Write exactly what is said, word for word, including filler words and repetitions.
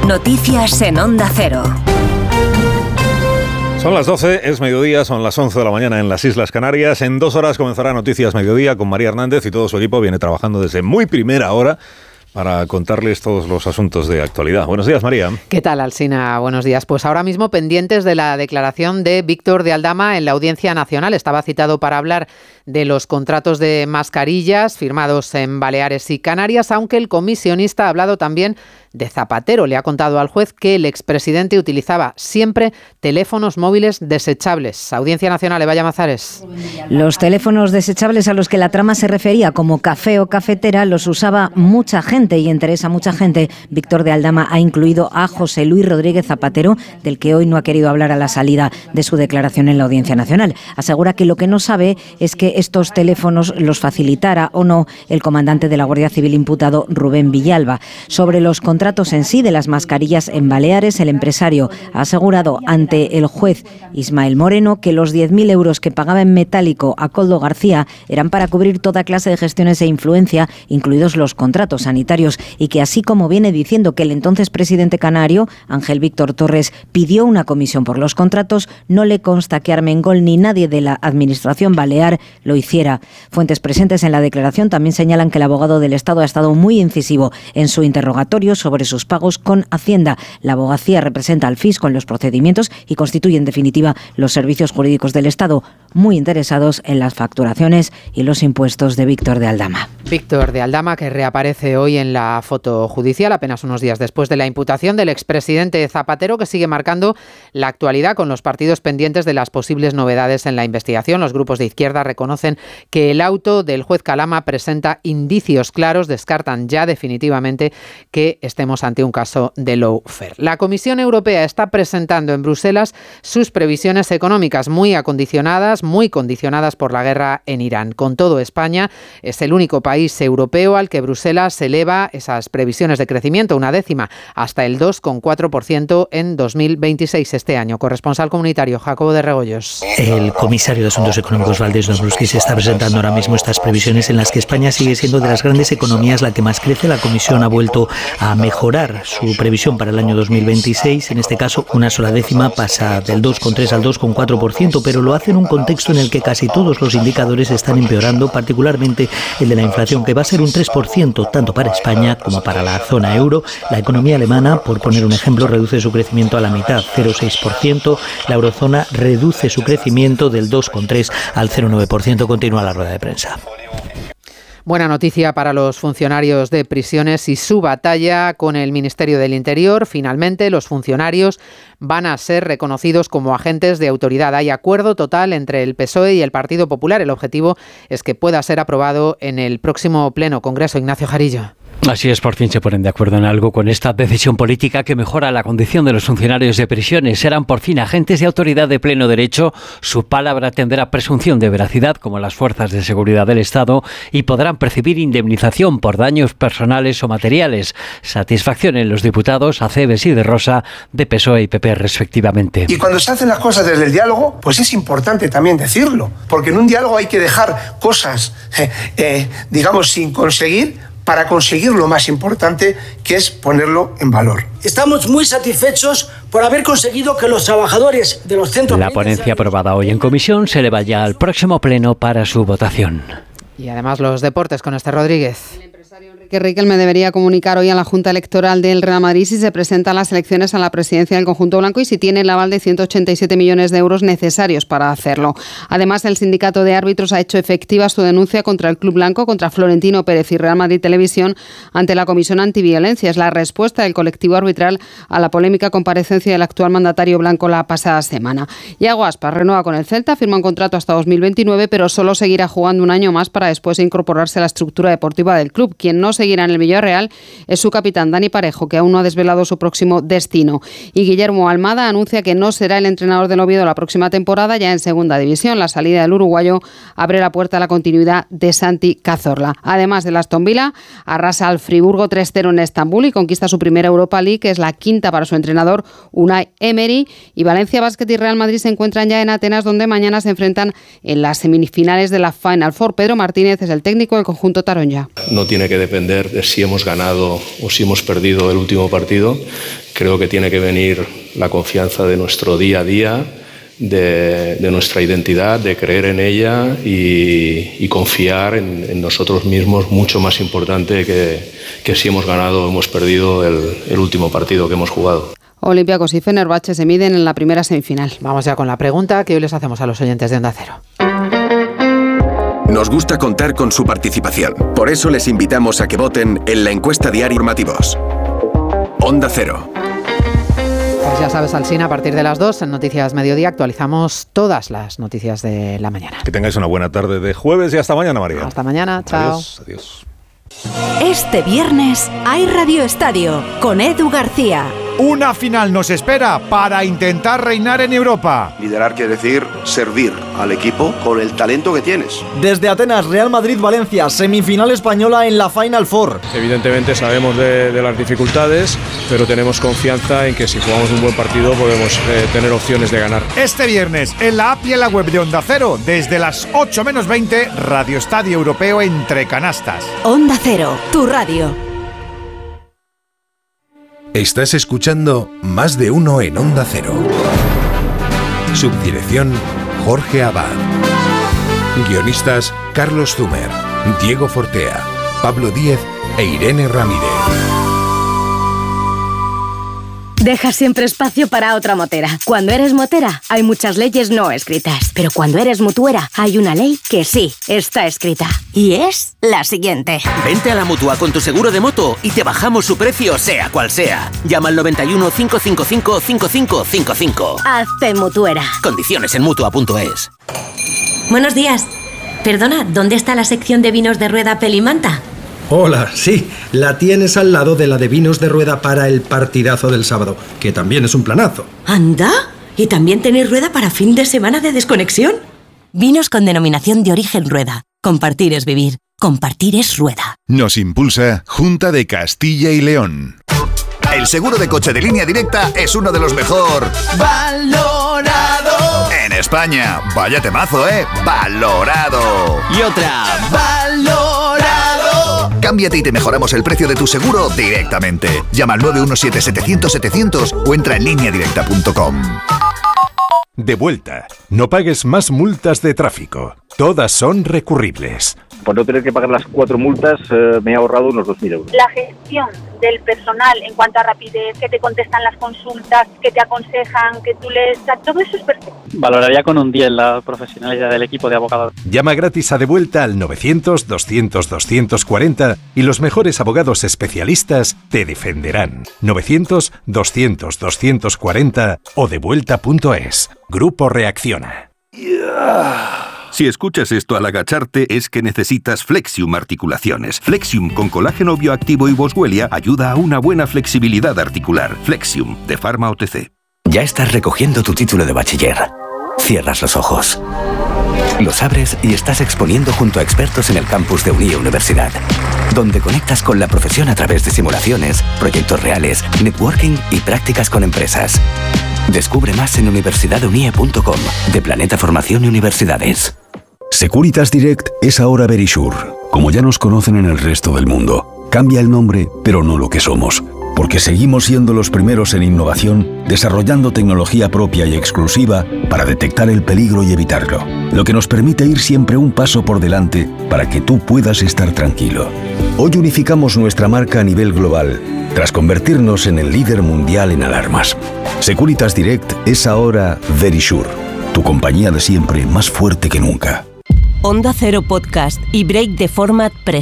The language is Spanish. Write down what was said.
Noticias en Onda Cero. Son las doce, es mediodía, son las once de la mañana en las Islas Canarias. En dos horas comenzará Noticias Mediodía con María Hernández y todo su equipo viene trabajando desde muy primera hora para contarles todos los asuntos de actualidad. Buenos días, María. ¿Qué tal, Alsina? Buenos días. Pues ahora mismo pendientes de la declaración de Víctor de Aldama en la Audiencia Nacional. Estaba citado para hablar de los contratos de mascarillas firmados en Baleares y Canarias, aunque el comisionista ha hablado también de Zapatero. Le ha contado al juez que el expresidente utilizaba siempre teléfonos móviles desechables. Audiencia Nacional, Eva Llamazares. Los teléfonos desechables a los que la trama se refería como café o cafetera los usaba mucha gente, y entre esa mucha gente Víctor de Aldama ha incluido a José Luis Rodríguez Zapatero, del que hoy no ha querido hablar a la salida de su declaración en la Audiencia Nacional. Asegura que lo que no sabe es que estos teléfonos los facilitara o no el comandante de la Guardia Civil imputado Rubén Villalba. Sobre los contratos en sí de las mascarillas en Baleares, el empresario ha asegurado ante el juez Ismael Moreno que los diez mil euros que pagaba en metálico a Koldo García eran para cubrir toda clase de gestiones e influencia, incluidos los contratos sanitarios, y que así como viene diciendo que el entonces presidente canario, Ángel Víctor Torres, pidió una comisión por los contratos, no le consta que Armengol ni nadie de la administración balear lo hiciera. Fuentes presentes en la declaración también señalan que el abogado del Estado ha estado muy incisivo en su interrogatorio sobre sus pagos con Hacienda. La abogacía representa al fisco en los procedimientos y constituye en definitiva los servicios jurídicos del Estado, muy interesados en las facturaciones y los impuestos de Víctor de Aldama. Víctor de Aldama, que reaparece hoy en la foto judicial, apenas unos días después de la imputación del expresidente Zapatero, que sigue marcando la actualidad con los partidos pendientes de las posibles novedades en la investigación. Los grupos de izquierda reconocen que el auto del juez Calama presenta indicios claros, descartan ya definitivamente que estemos ante un caso de lawfare. La Comisión Europea está presentando en Bruselas sus previsiones económicas muy acondicionadas, muy condicionadas por la guerra en Irán. Con todo, España es el único país europeo al que Bruselas eleva esas previsiones de crecimiento, una décima, hasta el dos coma cuatro por ciento en dos mil veintiséis este año. Corresponsal comunitario, Jacobo de Regoyos. El comisario de Asuntos Económicos, Valdés Dombrovskis, está presentando ahora mismo estas previsiones en las que España sigue siendo de las grandes economías la que más crece. La Comisión ha vuelto a mejorar su previsión para el año dos mil veintiséis. En este caso, una sola décima, pasa del dos coma tres al dos coma cuatro por ciento, pero lo hace en un contexto en el que casi todos los indicadores están empeorando, particularmente el de la inflación, que va a ser un tres por ciento tanto para España como para la zona euro. La economía alemana, por poner un ejemplo, reduce su crecimiento a la mitad, cero coma seis por ciento. La eurozona reduce su crecimiento del dos coma tres al cero coma nueve por ciento. Continúa la rueda de prensa. Buena noticia para los funcionarios de prisiones y su batalla con el Ministerio del Interior. Finalmente, los funcionarios van a ser reconocidos como agentes de autoridad. Hay acuerdo total entre el P S O E y el Partido Popular. El objetivo es que pueda ser aprobado en el próximo Pleno Congreso. Ignacio Jarillo. Así es, por fin se ponen de acuerdo en algo con esta decisión política que mejora la condición de los funcionarios de prisiones. Serán por fin agentes de autoridad de pleno derecho. Su palabra tendrá presunción de veracidad como las fuerzas de seguridad del Estado y podrán percibir indemnización por daños personales o materiales. Satisfacción en los diputados Acebes y de Rosa, de P S O E y P P respectivamente. Y cuando se hacen las cosas desde el diálogo, pues es importante también decirlo, porque en un diálogo hay que dejar cosas, eh, eh, digamos, sin conseguir, para conseguir lo más importante, que es ponerlo en valor. Estamos muy satisfechos por haber conseguido que los trabajadores de los centros... La ponencia aprobada hoy en comisión se eleva ya al próximo pleno para su votación. Y además los deportes con Esther Rodríguez. Que Riquelme debería comunicar hoy a la Junta Electoral del Real Madrid si se presentan las elecciones a la presidencia del conjunto blanco y si tiene el aval de ciento ochenta y siete millones de euros necesarios para hacerlo. Además, el sindicato de árbitros ha hecho efectiva su denuncia contra el Club Blanco, contra Florentino Pérez y Real Madrid Televisión ante la Comisión Antiviolencia. Es la respuesta del colectivo arbitral a la polémica comparecencia del actual mandatario blanco la pasada semana. Iago Aspas renueva con el Celta, firma un contrato hasta dos mil veintinueve, pero solo seguirá jugando un año más para después incorporarse a la estructura deportiva del club. Quien no seguirá en el Villarreal es su capitán Dani Parejo, que aún no ha desvelado su próximo destino. Y Guillermo Almada anuncia que no será el entrenador del Oviedo la próxima temporada, ya en segunda división. La salida del uruguayo abre la puerta a la continuidad de Santi Cazorla. Además del Aston Villa, arrasa al Friburgo tres cero en Estambul y conquista su primera Europa League, que es la quinta para su entrenador Unai Emery. Y Valencia Basket y Real Madrid se encuentran ya en Atenas, donde mañana se enfrentan en las semifinales de la Final Four. Pedro Martínez es el técnico del conjunto taronja. No tiene que depender de si hemos ganado o si hemos perdido el último partido. Creo que tiene que venir la confianza de nuestro día a día, de, de nuestra identidad, de creer en ella y, y confiar en, en nosotros mismos, mucho más importante que, que si hemos ganado o hemos perdido el, el último partido que hemos jugado. Olympiacos y Fenerbahce se miden en la primera semifinal. Vamos ya con la pregunta que hoy les hacemos a los oyentes de Onda Cero. Nos gusta contar con su participación. Por eso les invitamos a que voten en la encuesta diaria Informativos. Onda Cero. Pues ya sabes, Alsina, a partir de las dos en Noticias Mediodía actualizamos todas las noticias de la mañana. Que tengáis una buena tarde de jueves y hasta mañana, María. Hasta mañana, chao. Adiós, adiós. Este viernes hay Radio Estadio con Edu García. Una final nos espera para intentar reinar en Europa. Liderar quiere decir servir al equipo con el talento que tienes. Desde Atenas, Real Madrid-Valencia, semifinal española en la Final Four. Evidentemente sabemos de, de las dificultades, pero tenemos confianza en que si jugamos un buen partido podemos eh, tener opciones de ganar. Este viernes, en la app y en la web de Onda Cero, desde las ocho menos veinte, Radio Estadio Europeo entre canastas. Onda Cero, tu radio. Estás escuchando Más de Uno en Onda Cero. Subdirección Jorge Abad. Guionistas Carlos Zumer, Diego Fortea, Pablo Díez e Irene Ramírez. Deja siempre espacio para otra motera. Cuando eres motera, hay muchas leyes no escritas. Pero cuando eres mutuera, hay una ley que sí está escrita. Y es la siguiente. Vente a la Mutua con tu seguro de moto y te bajamos su precio sea cual sea. Llama al noventa y uno, cinco cinco cinco, cinco cinco cinco cinco. Hazte mutuera. Condiciones en Mutua punto es. Buenos días. Perdona, ¿dónde está la sección de vinos de rueda Pelimanta? Hola, sí, la tienes al lado de la de vinos de rueda para el partidazo del sábado, que también es un planazo. ¿Anda? ¿Y también tenéis rueda para fin de semana de desconexión? Vinos con denominación de origen rueda. Compartir es vivir. Compartir es rueda. Nos impulsa Junta de Castilla y León. El seguro de coche de Línea Directa es uno de los mejor valorado en España. Vaya temazo, ¿eh? Valorado. Y otra. Valorado. Cámbiate y te mejoramos el precio de tu seguro directamente. Llama al nueve uno siete, setecientos, setecientos o entra en línea directa punto com. De vuelta. No pagues más multas de tráfico. Todas son recurribles. Por no tener que pagar las cuatro multas, eh, me he ahorrado unos dos mil euros. La gestión del personal en cuanto a rapidez, que te contestan las consultas, que te aconsejan, que tú les... Todo eso es perfecto. Valoraría con un diez la profesionalidad del equipo de abogados. Llama gratis a De Vuelta al novecientos, doscientos, doscientos cuarenta y los mejores abogados especialistas te defenderán. novecientos, doscientos, doscientos cuarenta o devuelta punto es. Grupo Reacciona. Yeah. Si escuchas esto al agacharte es que necesitas Flexium Articulaciones. Flexium con colágeno bioactivo y boswellia ayuda a una buena flexibilidad articular. Flexium, de Pharma O T C. Ya estás recogiendo tu título de bachiller. Cierras los ojos. Los abres y estás exponiendo junto a expertos en el campus de Unie Universidad, donde conectas con la profesión a través de simulaciones, proyectos reales, networking y prácticas con empresas. Descubre más en universidad unie punto com, de Planeta Formación y Universidades. Securitas Direct es ahora Verisure, como ya nos conocen en el resto del mundo. Cambia el nombre, pero no lo que somos, porque seguimos siendo los primeros en innovación, desarrollando tecnología propia y exclusiva para detectar el peligro y evitarlo, lo que nos permite ir siempre un paso por delante para que tú puedas estar tranquilo. Hoy unificamos nuestra marca a nivel global, tras convertirnos en el líder mundial en alarmas. Securitas Direct es ahora Verisure, tu compañía de siempre más fuerte que nunca. Onda Cero Podcast y Break the Format